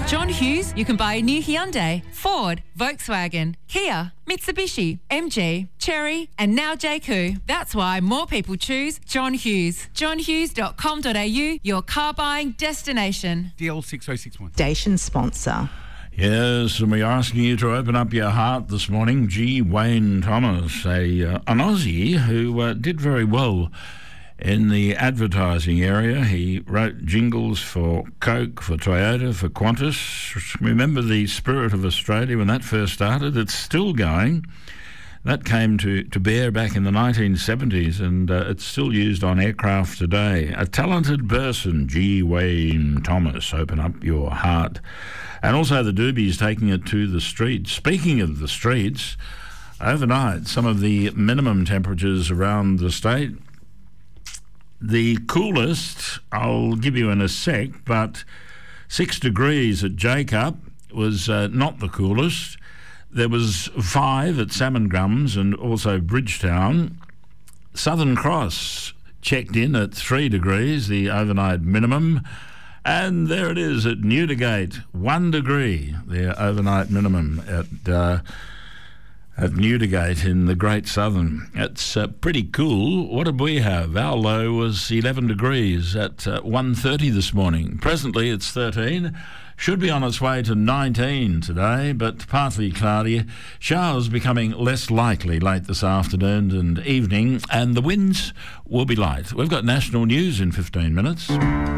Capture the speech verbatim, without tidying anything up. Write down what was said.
John Hughes, you can buy a new Hyundai, Ford, Volkswagen, Kia, Mitsubishi, M G, Chery, and now J C U. That's why more people choose John Hughes. john hughes dot com dot a u, your car buying destination. D L six oh six one. Station sponsor. Yes, and we're asking you to open up your heart this morning. G. Wayne Thomas, a uh, an Aussie who uh, did very well in the advertising area. He wrote jingles for Coke, for Toyota, for Qantas. Remember the Spirit of Australia when that first started? It's still going. That came to, to bear back in the nineteen seventies, and uh, it's still used on aircraft today. A talented person, G. Wayne Thomas. Open up your heart. And also the Doobies taking it to the streets. Speaking of the streets, overnight, some of the minimum temperatures around the state. The coolest, I'll give you in a sec, but six degrees at Jacob was uh, not the coolest. There was five at Salmon Gums and also Bridgetown. Southern Cross checked in at three degrees, the overnight minimum. And there it is at Newdigate, one degree, the overnight minimum at uh, at Newdigate in the Great Southern. It's uh, pretty cool. What did we have? Our low was eleven degrees at uh, one thirty this morning. Presently it's thirteen. Should be on its way to nineteen today, but partly cloudy. Showers becoming less likely late this afternoon and evening, and the winds will be light. We've got national news in fifteen minutes.